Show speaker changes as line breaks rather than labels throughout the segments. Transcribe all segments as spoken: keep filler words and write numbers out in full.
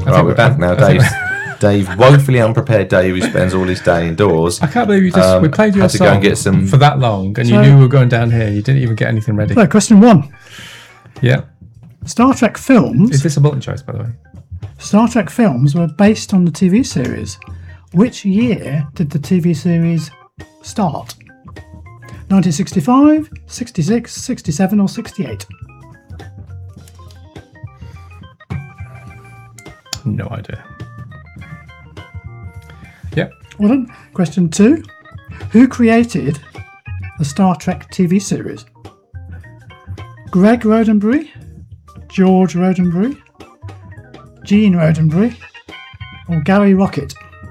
Right, we're back now, Dave. Dave, woefully unprepared Dave, who spends all his day indoors.
I can't believe you just
Um,
we played your
had to
song
go and get some-
for that long, and
So-
you knew we were going down here. You didn't even get anything ready.
So, question one.
Yeah.
Star Trek films.
Is this a multiple choice, by the way?
Star Trek films were based on the T V series. Which year did the T V series start? nineteen sixty-five, sixty-six, sixty-seven, or sixty-eight?
No idea. Yep.
Well done. Question two. Who created the Star Trek T V series? Greg Roddenberry, George Roddenberry, Gene Roddenberry, or Gary Rocket?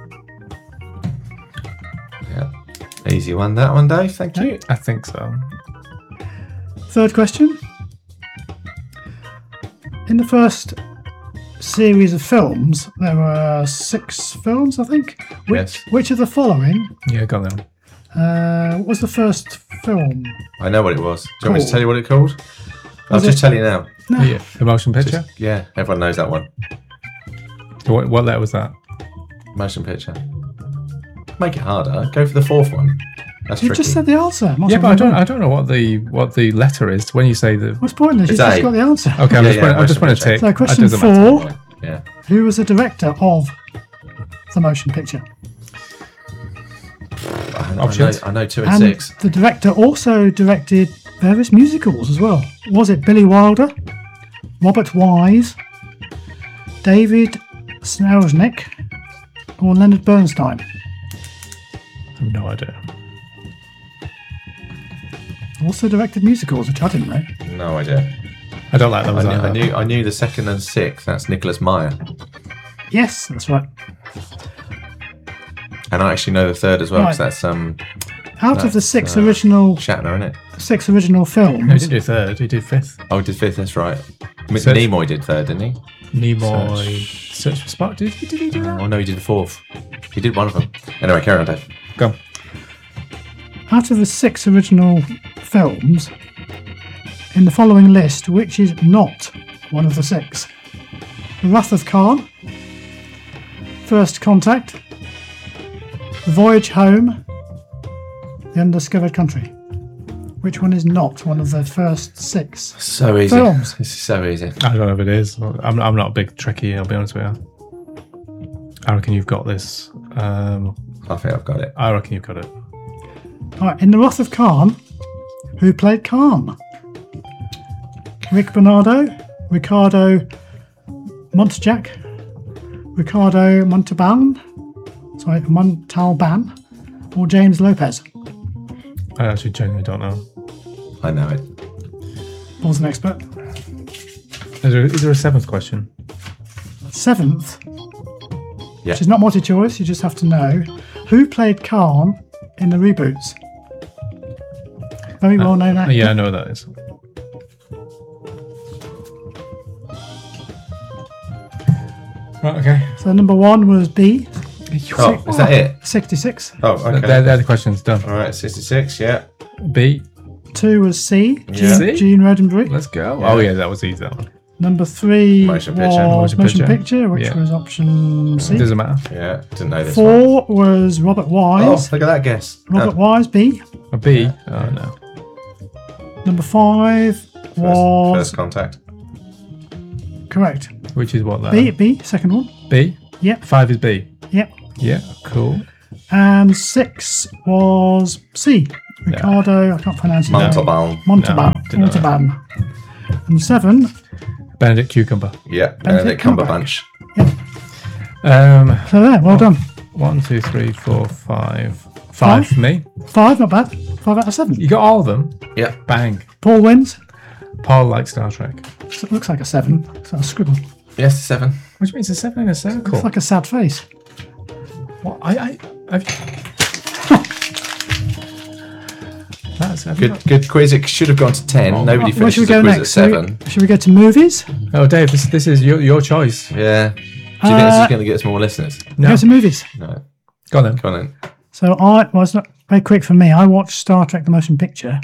Yeah. Easy one, that one, Dave. Thank you.
I think so.
Third question. In the first series of films, there were six films, I think. Which,
Yes.
which of the following?
Yeah, go on then.
Uh, what was the first film?
I know what it was. Do you want me to
Cool.
tell you what it called? I'll
Was
just
it-
tell you now.
No.
Yeah. The motion picture?
Just- yeah, everyone knows that one.
What, what letter was that?
Motion picture. Make it harder. Go for the fourth one. That's
You
tricky.
just said the answer.
Yeah, but I don't. I don't know what the what the letter is when you say the.
What's pointless? You
It's
just
A.
got the answer.
Okay, I'm
Yeah,
just
yeah,
want, I just
motion
want to
picture.
tick.
So
That
question
doesn't matter.
four.
Yeah.
Who was the director of the motion picture?
I, I,
Options?
know, I know two and,
And
six.
the director also directed various musicals as well. Was it Billy Wilder, Robert Wise, David Selznick, or Leonard Bernstein?
I have no idea.
Also directed musicals, which I didn't know.
No idea.
I don't like
I
those.
knew,
either.
I knew I knew the second and sixth. That's Nicholas Meyer.
Yes, that's right.
And I actually know the third as well, because
Right.
that's um,
Out of the
That's,
six
uh,
original
Shatner, isn't it?
six original
No, he
films,
didn't do third. He did fifth.
Oh, he did fifth, that's right. M-
So-
Nimoy did third, didn't he?
Nimoy. Search for Spock. Did, did he do that?
Oh, no, he did the fourth. He did one of them. Anyway, carry on, Dave.
Go. on.
out of the six original films, in the following list, which is not one of the six? The Wrath of Khan, First Contact, The Voyage Home, The Undiscovered Country. Which one is not one of the first six?
So easy.
Films.
This is so easy.
I don't know if it is. I'm, I'm not a big Trekkie, I'll be honest with you. I reckon you've got this. Um,
I think I've got it.
I reckon you've got it.
All right, in The Wrath of Khan, who played Khan? Rick Bernardo, Ricardo Montajac, Ricardo Montalban, sorry, Montalban, or James Lopez?
I actually genuinely don't know.
I know it.
Paul's an expert.
Is there, is there a seventh question?
Seventh,
Yeah.
which is not multi-choice, you just have to know, who played Khan in the reboots? Very well known actor.
Yeah, I know what that is. Right, okay.
So number one was B,
Oh, is that it?
sixty-six.
Oh, okay.
They're, they're the questions done.
All right, sixty-six, yeah.
B.
Two was C,
Yeah.
Gene, Gene Roddenberry.
Let's go.
Yeah.
Oh, yeah, that was easy, that one.
Number three
Motion picture.
was
Motion
Motion
picture.
Picture, which
Yeah.
was option C.
It doesn't matter.
Yeah, didn't know this one.
Four was Robert
Oh,
Wise.
look at that guess.
Robert
Oh,
Wise, B.
A B? Oh, no.
Number five
first,
was
first contact.
correct.
Which is what that?
B, B, second one.
B?
Yep,
Five is B.
yep.
Yeah, cool.
And six was C. Ricardo, I can't pronounce it.
Montalban.
Montalban.
No, didn't know that.
Montalban. And seven,
Benedict Cucumber.
Yeah,
Benedict
Benedict Cumberbatch.
Um,
so there, well done.
one, two, three, four, five. Five for me.
Five, not bad. Five out of seven.
You got all of them?
Yeah.
Bang.
Paul wins.
Paul likes Star Trek.
So it looks like a seven. So a scribble.
Yes, seven.
Which means a seven in a circle.
Looks like a sad face.
What? I, I, I've... That's have you
Good
got-
good quiz. It should have gone to ten.
Oh.
Nobody
Where should
finishes
we
the
go
quiz
next?
at
Should
seven.
we, should we go to movies?
Oh, Dave, this, this is your, your choice.
Yeah. Do you think this
Uh,
is going to get us more listeners?
No.
Go to movies.
No.
Go on then.
Go on then.
So I well, it's not very quick for me. I watched Star Trek: The Motion Picture.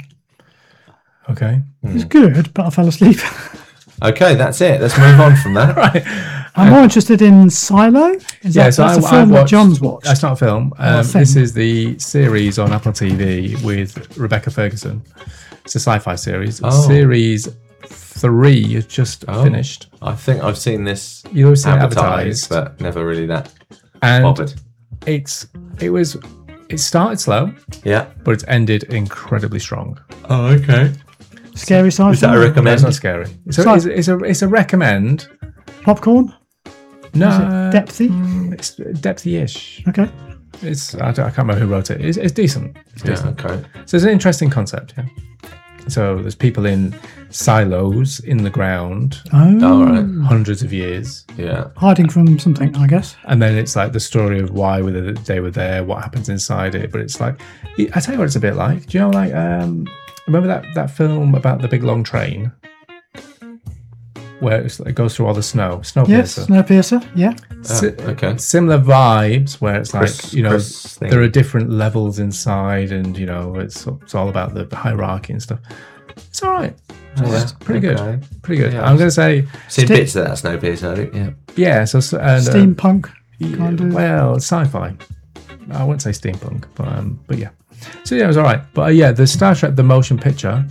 Okay.
It was good, but I fell asleep.
Okay, that's it. Let's move on from that.
Right.
I'm more interested in Silo. Is
Yeah,
that,
so
that's
I-
a
I
film that
watched-
John's watched.
That's not a film.
a
Um,
thing.
this is the series on Apple T V with Rebecca Ferguson. It's a sci-fi series.
Oh.
Series three is just
Oh.
finished.
I think I've seen this
You always see it
advertised,
advertised,
but never really that
and
bothered.
it's it was it started slow,
Yeah.
but it's ended incredibly strong.
Oh, okay.
Scary sci-fi.
Is that a
No,
recommend?
it's not scary. It's a,
Sorry.
it's, a, it's a it's a recommend.
Popcorn?
No,
Is it depthy?
mm, it's depthy-ish.
Okay.
It's I, don't- I can't remember who wrote it. It's, it's decent. It's
Yeah,
decent.
okay.
So it's an interesting concept. Yeah. So there's people in silos in the ground,
Oh,
All right.
hundreds of years,
Yeah.
hiding from something, I guess.
and then it's like the story of why whether they were there, what happens inside it. But it's like, I tell you what, it's a bit like. Do you know, like, um, remember that that film about the big long train, where it's, it goes through all the snow, Snowpiercer.
Yes, Snowpiercer. Yeah.
Si-
Oh, okay.
Similar vibes, where it's like,
Chris-
you know,
Chris thing.
there are different levels inside, and you know, it's it's all about the hierarchy and stuff. It's all right.
Yeah,
It's pretty good.
okay.
Pretty good.
Yeah.
I'm gonna say,
Seen
Sti-
bits of that Snowpiercer, I think. Yeah.
yeah. So, so and, uh,
Steampunk.
yeah,
kind of.
well, sci-fi. I wouldn't say steampunk, but um, but yeah. So yeah, it was all right. But uh, yeah, the Star Trek the motion picture,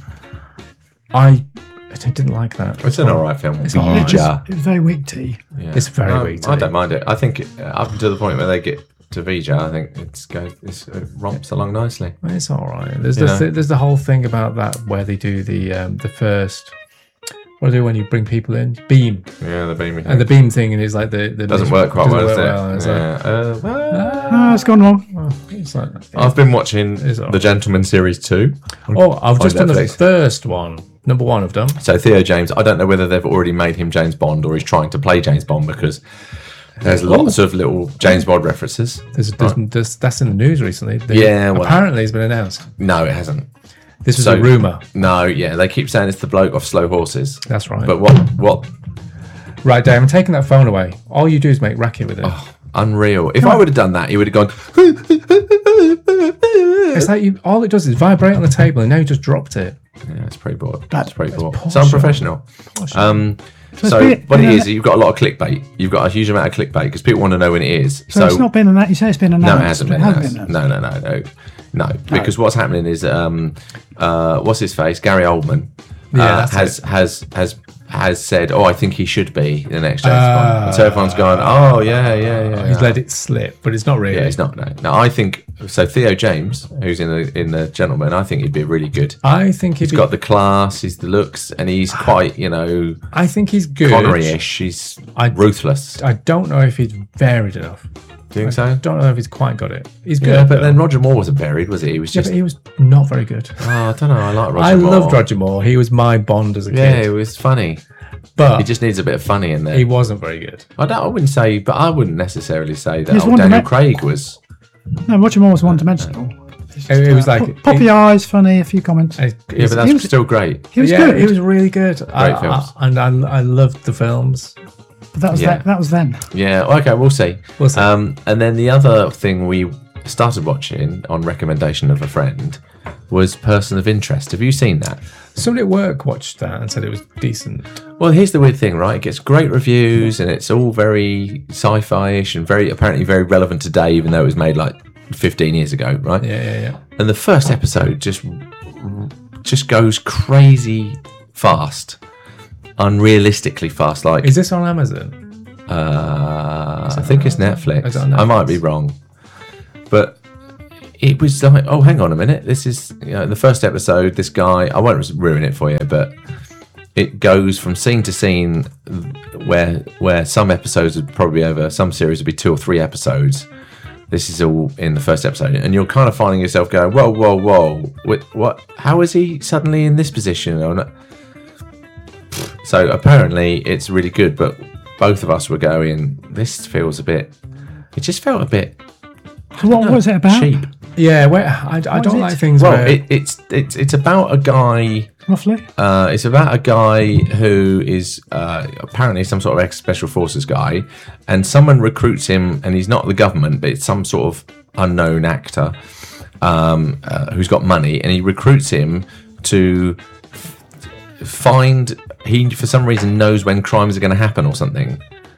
I, I didn't like that.
It's an alright film.
It's all right.
It was,
Vija.
it was very weak tea.
Yeah.
It's very
No,
weak
I
tea.
don't mind it. I think uh, up to the point where they get to Vija, I think it's goes it's, it romps along nicely.
It's all right. There's
You
the
know.
th- there's the whole thing about that where they do the um, the first. What do they do when you bring people in? Beam.
Yeah, the beaming
And the beam thing, and it's like the, the
doesn't work quite well,
doesn't
does
work
it?
well, and it's
yeah. uh, well,
like,
Ah, it's gone wrong.
oh, it's like,
I've been watching
It's all
The
right.
Gentleman series two.
oh, I've
on
just done the
Netflix.
first one. Number one, I've done.
So Theo James, I don't know whether they've already made him James Bond or he's trying to play James Bond because there's lots of little James Bond references.
There's, there's, there's, that's in the news recently. They-
Yeah, well-
apparently it's been announced.
No, it hasn't.
This was
So-
a rumor.
No, yeah, they keep saying it's the bloke off Slow Horses.
That's right.
But what what
right, Dave, I'm taking that phone away. All you do is make racket with it.
unreal. If I would have done that, he would have gone
It's like you, all it does is vibrate on the table, and now you just dropped it.
Yeah, it's pretty bored.
That-
That's pretty bored.
poor
So unprofessional. Um,
it's
so
been-
what it
been
is,
a-
you've got a lot of clickbait. You've got a huge amount of clickbait because people want to know when it is.
So,
So,
it's not been announced. You say it's been announced.
no, it hasn't
but
been.
hasn't
announced.
been
No, no, no, no, no. Because what's happening is, um, uh, what's his face, Gary Oldman,
Yeah,
uh,
that's
has
it.
has has has said, "Oh, I think he should be the next James
Ah.
Bond." And so everyone's gone, "Oh, yeah, yeah, yeah."
He's
yeah.
let it slip, but it's not really.
Yeah, it's not. No, no. I think so. Theo James, who's in the in the Gentleman, I think he'd be really good.
I think he'd
He's
be,
got the class, he's the looks, and he's quite, you know,
I think he's good.
Connery-ish. He's
I-
ruthless.
I don't know if he's varied enough.
Do you think
I
so?
don't know if he's quite got it. He's good,
Yeah, but then Roger Moore wasn't buried, was he? He was
yeah,
just.
but he was not very good.
Oh, I don't know. I like Roger
I
Moore.
loved Roger Moore. He was my Bond as a
Yeah,
kid,
it was funny.
but
He just needs a bit of funny in there.
he wasn't very good.
I don't. I wouldn't say, but I wouldn't necessarily say that.
He's
Oh,
one
Daniel
dimen-
Craig was.
No, Roger Moore was one dimensional.
It, it was like
P- Poppy eyes, funny, a few comments.
it-
Yeah, but that's
he was-
still great.
He was
yeah,
good.
it was really good. I,
films.
I, and I, I loved the films.
but that was
yeah.
that, that was then.
Yeah. Okay, we'll see.
We'll see.
Um, and then the other thing we started watching on recommendation of a friend was Person of Interest. Have you seen that?
Somebody at work watched that and said it was decent.
Well, here's the weird thing, right? It gets great reviews and it's all very sci-fi-ish and very apparently very relevant today, even though it was made like fifteen years ago, right?
Yeah, yeah, yeah.
And the first episode just just goes crazy fast, unrealistically fast. Like,
Is this on Amazon?
uh, I think it's Netflix.
Is it on
I might be
Netflix?
wrong, but it was like, oh, hang on a minute. This is, you know, the first episode. This guy, I won't ruin it for you, but it goes from scene to scene where where some episodes would probably be over, some series would be two or three episodes. This is all in the first episode, and you're kind of finding yourself going, whoa, whoa, whoa, what, what? How is he suddenly in this position? Or not? So apparently it's really good, but both of us were going, this feels a bit, it just felt a bit
So what was it about?
cheap.
Yeah, where I, I
What
don't
is
like
it?
things
Well,
where
it, it's it's it's about a guy.
Roughly?
Uh, it's about a guy who is uh, apparently some sort of ex-special forces guy, and someone recruits him, and he's not the government, but it's some sort of unknown actor um, uh, who's got money, and he recruits him to f- find. He for some reason knows when crimes are going to happen or something.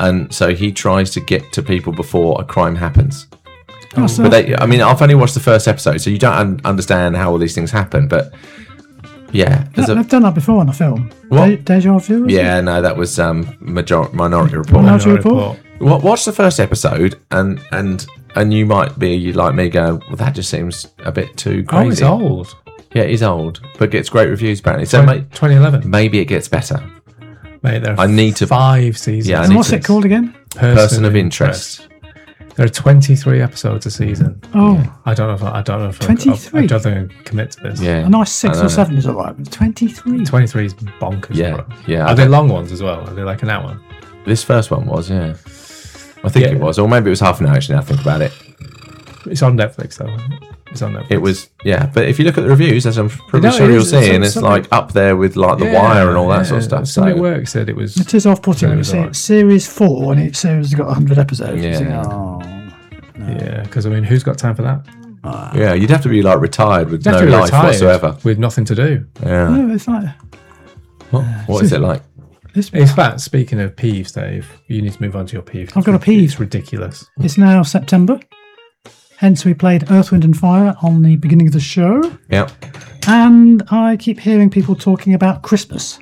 and so he tries to get to people before a crime happens.
Oh, so
But they, I mean, I've only watched the first episode, so you don't un- understand how all these things happen. But yeah, there's a,
they've done that before on a film.
What?
De- Deja Vu? was it?
yeah, no, that was um, major- Minority Report.
Minority
Minority
Report.
Report.
Wa- Watch the first episode, and and and you might be like me, going, well, that just seems a bit too
Oh, it's
crazy.
old.
Yeah, it is old, but gets great reviews apparently. So may-
twenty eleven.
maybe it gets better.
Mate, there are
I need to-
five seasons.
Yeah, I
And
need
what's
to-
it called again?
Person of interest.
There are twenty-three episodes a season.
Oh,
I don't know if I, I don't know if I,
twenty-three?
I don't think I can commit to this.
Yeah,
a nice six
I know.
or seven is alright. But twenty-three.
twenty-three is bonkers.
Yeah,
bro.
yeah.
Are they long ones as well? Are they like an hour?
This first one was, yeah. I think
Yeah.
it was, or maybe it was half an hour. Actually, now I think about it.
It's on Netflix though. It's on Netflix.
It was, yeah. But if you look at the reviews, as I'm pretty
No,
sure
it
you'll
is.
see,
Some-
and it's
something-
like up there with like The
Yeah,
Wire and all that
yeah.
sort of stuff.
Something
So
work said it was.
It is off-putting when you see
alright.
it. Series four, and it says it's got one hundred episodes. You think,
Yeah.
oh.
Yeah, because I mean, who's got time for that?
yeah, you'd have to be like retired with
You have
no
to be
life
retired
whatsoever.
with nothing to do.
Yeah.
No, it's like
What, what is it like?
this.
In fact, speaking of peeves, Dave, you need to move on to your peeve.
I've got a peeve.
It's ridiculous.
It's now September. Hence, we played Earth, Wind and Fire on the beginning of the show.
Yeah.
And I keep hearing people talking about Christmas.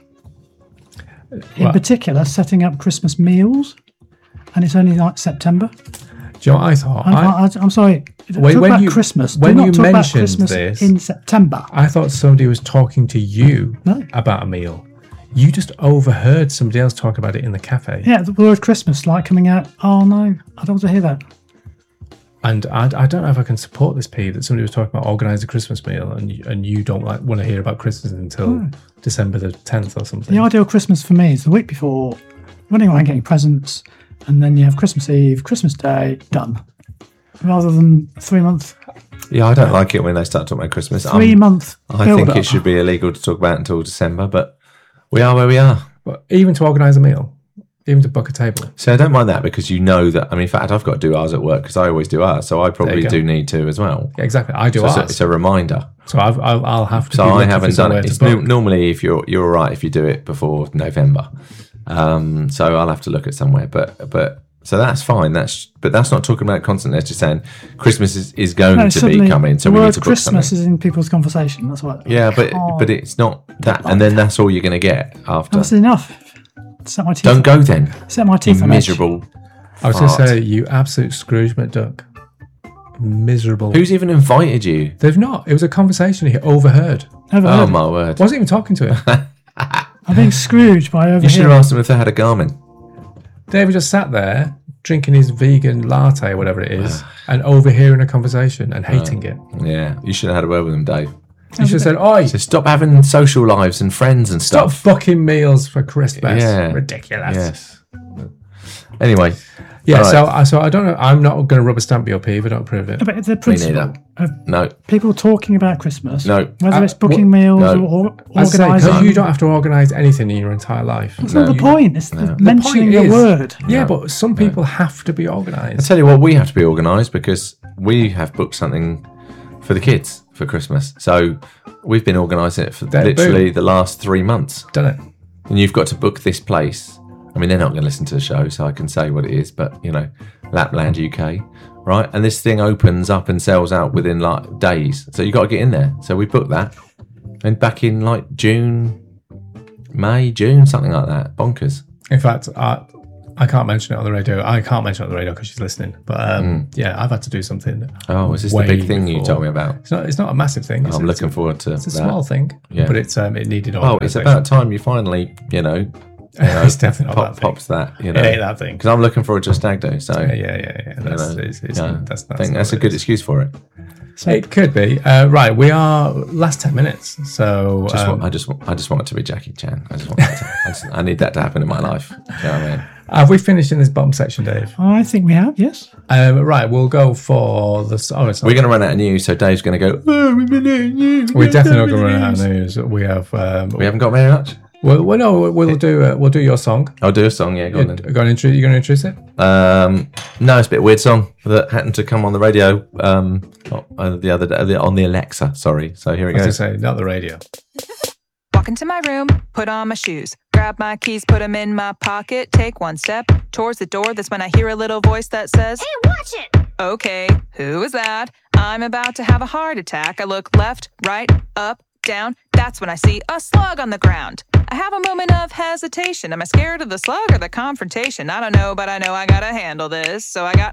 In
Well-
particular, setting up Christmas meals. And it's only like September.
Do you know what I thought?
I'm,
I,
I, I'm sorry.
When-
talk
when
about
you-
Christmas.
when
Do
you
not talk about
mentioned
Christmas
this-
in September.
I thought somebody was talking to you
No.
about a meal. You just overheard somebody else talk about it in the cafe.
Yeah, the word Christmas, like coming out. Oh no, I don't want to hear that.
And I, I don't know if I can support this peeve that somebody was talking about organising a Christmas meal and you, and you don't like want to hear about Christmas until December the tenth or something.
The ideal Christmas for me is the week before, running around getting presents, and then you have Christmas Eve, Christmas Day, done. Rather than three month,
Yeah, I don't like it when they start talking about Christmas.
three
Um,
month.
I
build
think
up.
it should be illegal to talk about it until December, but we are where we are.
But even to organise a meal, even to book a table.
So I don't mind that because you know that. I mean, in fact, I've got to do ours at work because I always do ours, so I probably
go.
do need to as well.
Yeah, exactly. I do
So it's a,
ours.
it's a reminder.
So I've, I'll, I'll have to.
So
be
I
looking
haven't
for
done
somewhere
it.
to
It's no,
book.
normally if you're you're all right if you do it before November. Um, so I'll have to look at somewhere, but but so that's fine. That's but that's not talking about constantly. It's just saying Christmas is, is going
No,
to
suddenly
be coming, so
the
we
word
need to book
Christmas
something.
is in people's conversation. That's what.
Yeah, but but it's not that, and then that's all you're going to get after.
That's enough. Set my teeth.
Don't go then,
Set my teeth
you
on edge.
miserable.
I was going to
fart.
say, you absolute Scrooge McDuck. Miserable.
Who's even invited you?
They've not. It was a conversation he overheard.
Never
Oh
heard.
my word!
Wasn't even talking to him.
I'm being Scrooged by
You should have
overhearing.
asked them if they had a Garmin.
David just sat there drinking his vegan latte or whatever it is and overhearing a conversation and hating it.
Yeah, you should have had a word with them, Dave.
You should have said, "Oi,
So stop having social lives and friends and
stop
stuff.
fucking meals for Christmas."
Yeah.
Ridiculous.
Yes. Anyway,
Yeah,
All
so I so I don't know. I'm not going to rubber stamp your peeve. I don't approve it.
But the principle
neither.
of
no,
people talking about Christmas,
No.
whether
Uh,
it's booking
wh-
meals
no.
or, or
As I say,
organising.
because you don't have to organise anything in your entire life.
That's not
No,
the
you-
point. It's the
The
mentioning
point
the
is-
word.
Yeah,
No.
but some people have to be
I
organised.
tell you what, we have to be organised because we have booked something for the kids for Christmas. So we've been organising it for
There,
literally
boom.
the last three months.
Done it.
And you've got to book this place. I mean, they're not going to listen to the show, so I can say what it is, but you know, Lapland U K, right? And this thing opens up and sells out within like days. So you got to get in there. So we booked that. And back in like June, May, June, something like that. Bonkers.
In fact, I, I can't mention it on the radio. I can't mention it on the radio because she's listening. But um, yeah, I've had to do something.
Oh, is this
way
the big thing you
before.
told me about?
It's not. It's not a massive thing. It's,
I'm
it's
looking
a,
forward to
It's a
that.
small thing.
Yeah.
But it's um, it needed.
Oh, it's
organisation.
about time you finally, you know, you know
It's definitely not
pop,
that thing.
pops that, you know.
It ain't that thing.
Because I'm looking forward to a stag do. So
Yeah, yeah, yeah. yeah. That's,
know,
it's, it's,
yeah,
that's,
I
that's
think
not
that's a
what it
good
is.
excuse for it.
It could be. Uh, right, we are last ten minutes. So
Just
um,
want, I just want, I just want it to be Jackie Chan. I just want that to, I, just, I need that to happen in my life. Do you know what I mean?
have we finished in this bottom section, Dave?
I think we have, yes.
Um, right, we'll go for the. Oh, it's not,
We're going to run out of news, so Dave's going to go. Oh, we've been out of news.
we're definitely not going to run out of news. We have. Um,
We haven't got very much.
well, well, no, we'll do. Uh, we'll do your song.
I'll do a song. Yeah, go on then.
You're going to you're going to introduce it.
Um, no, it's a bit weird song that happened to come on the radio um, uh, the other day on the Alexa. Sorry. So here it
I was
goes.
going to say not the radio.
Walk into my room, put on my shoes, grab my keys, put them in my pocket, take one step towards the door. That's when I hear a little voice that says,
Hey, watch it!
Okay, who is that? I'm about to have a heart attack. I look left, right, up, down. That's when I see a slug on the ground. I have a moment of hesitation. Am I scared of the slug or the confrontation? I don't know, but I know I gotta handle this. So I got